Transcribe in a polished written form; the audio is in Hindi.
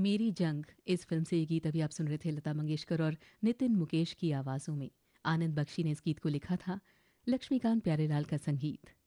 मेरी जंग इस फिल्म से ये गीत अभी आप सुन रहे थे, लता मंगेशकर और नितिन मुकेश की आवाज़ों में। आनंद बख्शी ने इस गीत को लिखा था, लक्ष्मीकांत प्यारेलाल का संगीत।